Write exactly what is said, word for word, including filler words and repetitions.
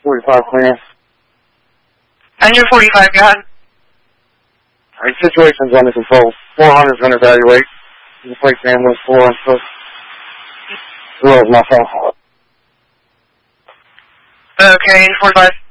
forty-five clearance. And you're forty-five, go ahead. Alright, situation's under control. four hundred is going to evaluate. The place ambulance four and so. Zero is my phone. Okay, forty-five.